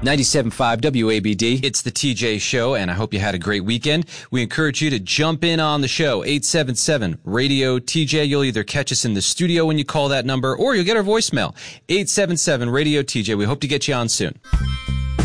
97.5 WABD. It's the TJ Show, and I hope you had a great weekend. We encourage you to jump in on the show, 877-RADIO-TJ. You'll either catch us in the studio when you call that number, or you'll get our voicemail, 877-RADIO-TJ. We hope to get you on soon.